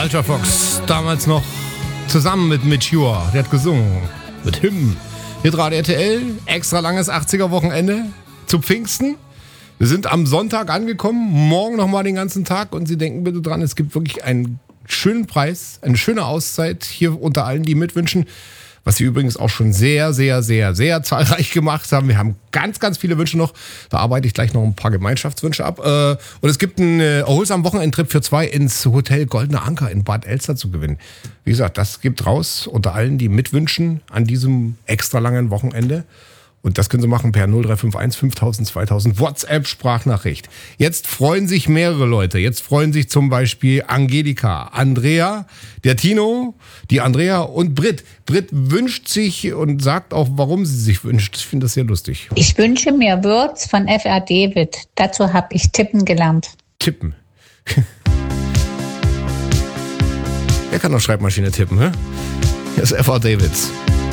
Ultra Fox, damals noch zusammen mit Mature, der hat gesungen, mit Hymnen. Hitradio RTL, extra langes 80er-Wochenende zu Pfingsten. Wir sind am Sonntag angekommen, morgen nochmal den ganzen Tag und Sie denken bitte dran, es gibt wirklich einen schönen Preis, eine schöne Auszeit hier unter allen, die mitwünschen. Was Sie übrigens auch schon sehr, sehr, sehr, sehr zahlreich gemacht haben. Wir haben ganz, ganz viele Wünsche noch. Da arbeite ich gleich noch ein paar Gemeinschaftswünsche ab. Und es gibt einen erholsamen Wochenendtrip für 2 ins Hotel Goldener Anker in Bad Elster zu gewinnen. Wie gesagt, das gibt raus unter allen, die mitwünschen an diesem extra langen Wochenende. Und das können Sie machen per 0351 5000 2000 WhatsApp-Sprachnachricht. Jetzt freuen sich mehrere Leute. Jetzt freuen sich zum Beispiel Angelika, Andrea, der Tino, die Andrea und Britt. Britt wünscht sich und sagt auch, warum sie sich wünscht. Ich finde das sehr lustig. Ich wünsche mir Würz von F.R. David. Dazu habe ich tippen gelernt. Tippen. Wer kann noch Schreibmaschine tippen, hä? Hier ist F.R. Davids.